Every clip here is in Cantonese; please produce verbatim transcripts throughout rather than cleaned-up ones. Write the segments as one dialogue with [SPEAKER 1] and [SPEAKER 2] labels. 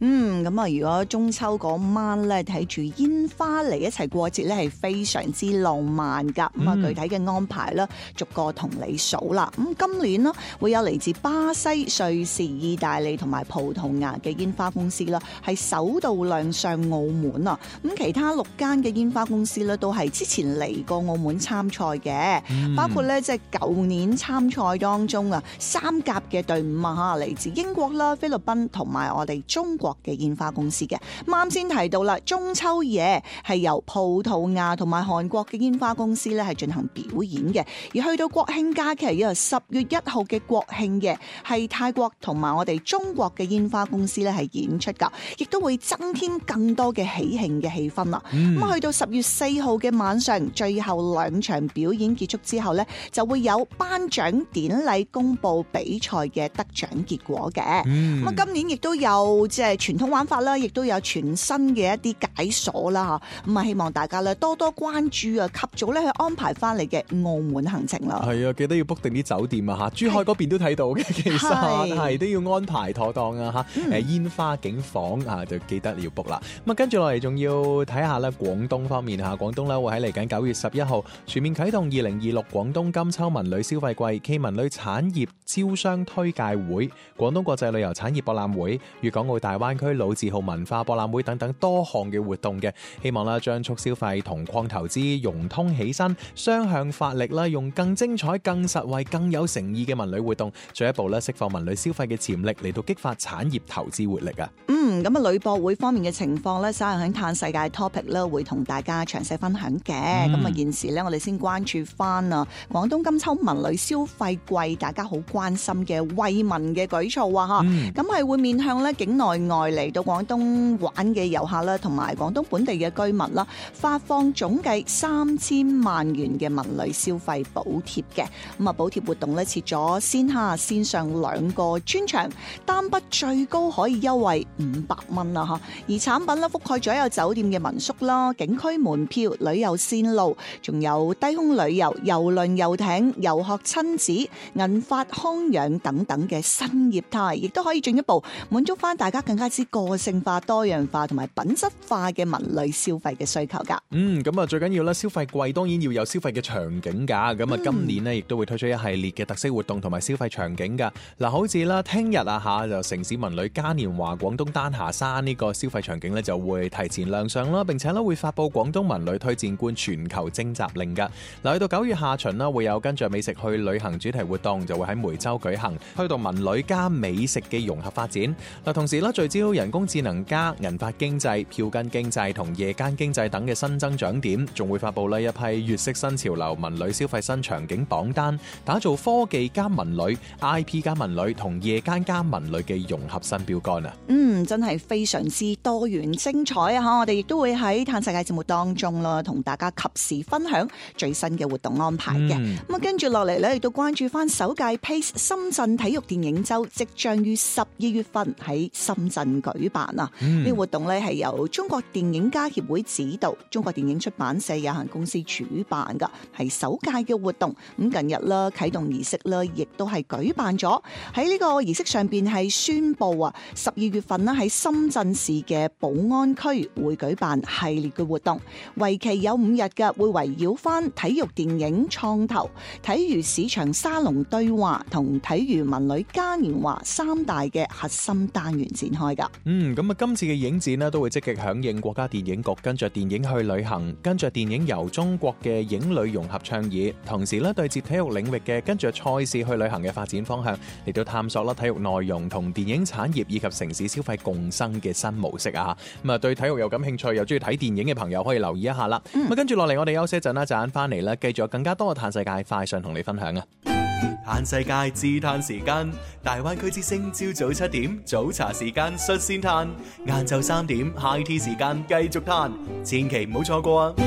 [SPEAKER 1] 嗯，咁啊，如果中秋嗰晚咧睇住煙花嚟一齊過節咧，係非常之浪漫噶。咁啊、嗯，具體嘅安排啦，逐個同你數啦。咁今年呢，會有嚟自巴西、瑞士、意大利同埋葡萄牙嘅煙花公司啦，係首度亮相澳門啊。咁其他六間嘅煙花公司咧，都係之前嚟過澳門參賽嘅，嗯、包括咧即係舊年參賽當中啊，三甲嘅隊伍啊嚇，嚟自英國啦、菲律賓同埋我哋中國嘅煙花公司嘅。啱先提到啦，中秋夜係由葡萄牙同埋韓國嘅煙花公司咧係進行表演嘅，而去到國慶假期啊，十月一號嘅國慶嘅係泰國同埋我哋中國嘅煙花公司咧係演出噶，亦都會增添更多嘅喜慶嘅氣氛啦。咁、嗯、去到十月四號嘅晚上，最後兩場表演結束之後咧，就會有頒獎典禮公布比賽嘅得獎結果嘅。咁啊、嗯，今年亦都有即係傳統玩法啦，亦都有全新嘅一啲解鎖啦嚇。咁啊，希望大家咧多多關注啊，及早咧去安排翻嚟嘅澳門行程啦。係啊，記得要 book 定啲酒店啊嚇。珠海嗰邊都睇到嘅，其實係都要安排妥當啊嚇。誒、嗯、煙花景房啊，就記得要 book 啦。咁啊，跟住落嚟仲要睇下咧廣東方面嚇，廣東咧會喺嚟緊九月十一號全面啟動二零二六廣東金秋文旅消費季暨文旅產業招商推介會、廣東國際旅遊產業博覽會、粵港澳大灣區老字號文化博覽會等等多項嘅活動嘅，希望啦將促消費同擴投資融通起身，雙向發力啦，用更精彩、更實惠、更有誠意嘅文旅活動，進一步咧釋放文旅消費嘅潛力，嚟到激發產業投資活力啊！嗯，咁啊旅博會方面嘅情況咧，稍後喺嘆世界 topic 咧會同大家詳細分享嘅。咁啊、嗯、現時咧我哋先關注翻啊廣東金秋文旅消費季，大家好關心嘅惠民嘅舉措啊嚇，咁係、嗯、會面向咧境內外嚟到廣東玩嘅遊客啦，同埋廣東本地嘅居民啦，發放總計三千萬元嘅文旅消費補貼嘅。咁啊補貼活動咧設咗線下線上兩個專場，單筆最高可以優惠五百蚊啦嚇。而產品咧覆蓋咗有酒店嘅民宿啦、景區門票、旅遊線路，仲有低空旅遊、郵輪遊艇、遊學親子、銀髮康養等等嘅新業態，亦都可以進一步滿足翻大家更加之個性化、多樣化同埋品質化嘅文旅消費嘅需求噶。嗯，咁啊最緊要咧消費季當然要有消費嘅場景噶。咁啊今年呢亦都會推出一系列嘅特色活動同埋消費場景噶。嗱，好似啦聽日啊吓就城市文旅嘉年華廣東丹霞山呢個消費場景咧就會提前亮相啦，並且咧會發布廣東文旅推薦官全球徵集令噶。嗱，去到九月下旬啦，會有跟着美食去旅行主題活動，就會喺梅州舉行，推動文旅加美食嘅融合發展。嗱，同時咧聚焦人工智能加銀髮經濟、票根經濟同夜間經濟等嘅新增長點，仲會發布呢一批粵式新潮流文旅消費新場景榜單，打造科技加文旅、I P 加文旅同夜間加文旅嘅融合新標杆啊！嗯，真係非常之多元精彩啊！嚇，我哋亦都會喺嘆世界節目當中啦，同大家及時分享最新嘅活動安排嘅。咁啊、嗯，跟住落嚟咧，亦都關注翻首屆 Pace 深圳體育電影周，即將於十二月份喺深圳舉辦啊！呢、嗯、個活動咧係由中國電影家協會指導，中國電影出版社有限公司主辦噶，係首屆嘅活動。咁近日啦，啟動儀式啦，亦都係舉辦咗。喺呢個儀式上邊係宣布啊，十二月份啦喺深圳市嘅寶安區會舉辦系列嘅活動，為期有五日嘅，會圍繞翻體育電影創投、體育市場沙龍對話同體育文旅嘉年華三大嘅核心單元展開噶。嗯，咁啊，今次嘅影展呢都會積極響應國家電影局跟着電影去旅行、跟着電影遊中國嘅影旅融合倡議，同時咧對接體育領域嘅跟着賽事去旅行嘅發展方向，嚟到探索啦體育內容同電影產業以及城市消費共生嘅新模式啊！咁啊，對體育有感興趣又中意睇電影嘅朋友可以留意一下啦。咁啊、嗯，跟住落嚟我哋休息一陣啦，陣間翻嚟啦，繼續有更加多嘅嘆世界快訊同你分享啊！
[SPEAKER 2] 嘆世界自嘆時間，大灣區之聲朝早七點早茶時間率先嘆，晏晝三點 high tea 時間繼續嘆，千祈唔好錯過啊！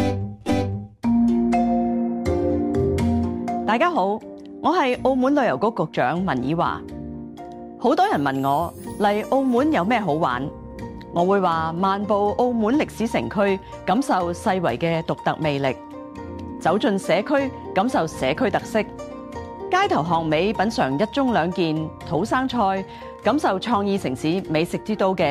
[SPEAKER 3] 大家好，我係澳門旅遊局局長文以華。好多人問我嚟澳門有咩好玩，我會話漫步澳門歷史城區，感受世遺嘅獨特魅力；走進社區，感受社區特色；街頭巷尾品嘗一盅兩件土生菜，感受創意城市美食之都嘅